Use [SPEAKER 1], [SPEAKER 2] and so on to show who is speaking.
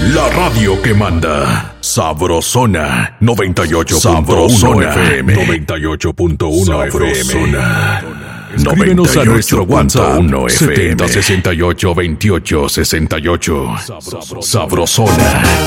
[SPEAKER 1] La radio que manda. Sabrosona 98.1 FM. 98.1 FM. Escríbenos a nuestro WhatsApp 70 68 28 68. Sabrosona.